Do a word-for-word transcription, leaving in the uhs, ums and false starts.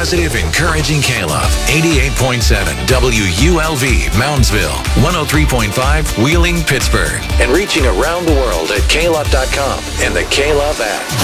positive, encouraging K-Love. eighty-eight point seven W U L V, Moundsville. one oh three point five, Wheeling, Pittsburgh. And reaching around the world at K Love dot com and the K-Love app.